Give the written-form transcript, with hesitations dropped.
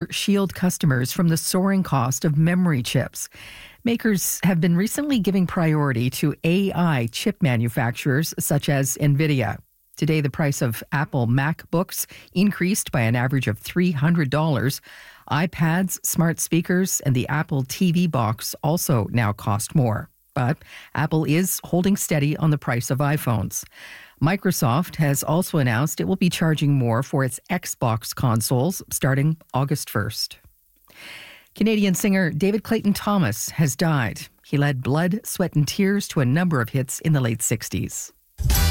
shield customers from the soaring cost of memory chips. Makers have been recently giving priority to AI chip manufacturers such as NVIDIA. Today, the price of Apple MacBooks increased by an average of $300. iPads, smart speakers, and the Apple TV box also now cost more. But Apple is holding steady on the price of iPhones. Microsoft has also announced it will be charging more for its Xbox consoles starting August 1st. Canadian singer David Clayton Thomas has died. He led Blood, Sweat and Tears to a number of hits in the late 60s.